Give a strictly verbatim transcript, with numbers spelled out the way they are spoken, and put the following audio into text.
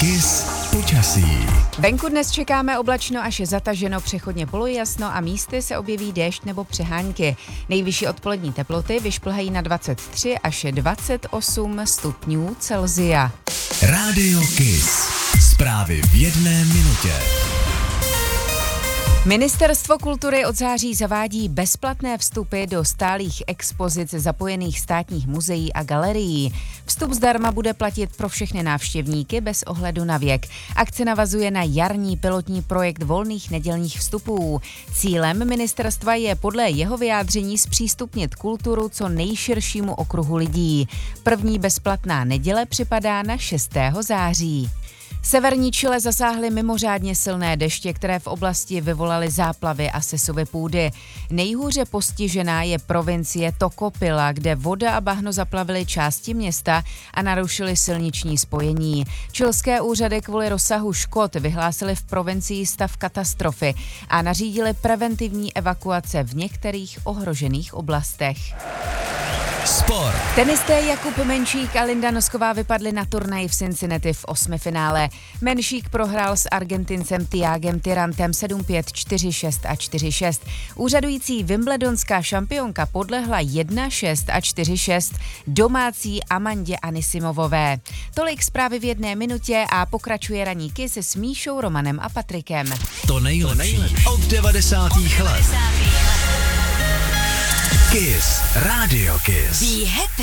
Kiss počasí. Venku dnes čekáme oblačno až zataženo, přechodně polojasno a místy se objeví déšť nebo přehánky. Nejvyšší odpolední teploty vyšplhají na dvacet tři až dvacet osm stupňů Celsia. Rádio Kiss. Zprávy v jedné minutě. Ministerstvo kultury od září zavádí bezplatné vstupy do stálých expozic zapojených státních muzeí a galerií. Vstup zdarma bude platit pro všechny návštěvníky bez ohledu na věk. Akce navazuje na jarní pilotní projekt volných nedělních vstupů. Cílem ministerstva je podle jeho vyjádření zpřístupnit kulturu co nejširšímu okruhu lidí. První bezplatná neděle připadá na šestého září. Severní Chile zasáhly mimořádně silné deště, které v oblasti vyvolaly záplavy a sesuvy půdy. Nejhůře postižená je provincie Tocopilla, kde voda a bahno zaplavily části města a narušily silniční spojení. Chilské úřady kvůli rozsahu škod vyhlásily v provincii stav katastrofy a nařídily preventivní evakuace v některých ohrožených oblastech. Sport. Tenisté Jakub Menšík a Linda Nosková vypadli na turnaji v Cincinnati v osmifinále. Menšík prohrál s Argentincem Thiagem Tyrantem sedm pět, čtyři šest a čtyři šest. Úřadující wimbledonská šampionka podlehla jedna šest a čtyři šest domácí Amandě Anisimovové. Tolik zprávy v jedné minutě a pokračuje ranní Kiss s Míšou, Romanem a Patrikem. To nejlepší od devadesátých let. Kiss. Rádio Kiss. Be happy.